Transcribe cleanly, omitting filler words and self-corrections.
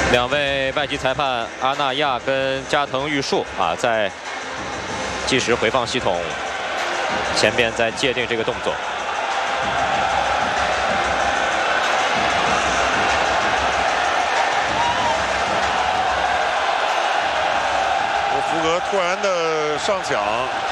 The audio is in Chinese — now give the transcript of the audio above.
2位外籍裁判阿纳亚跟加藤玉树啊，在计时回放系统前边在界定这个动作。 福格突然的上抢，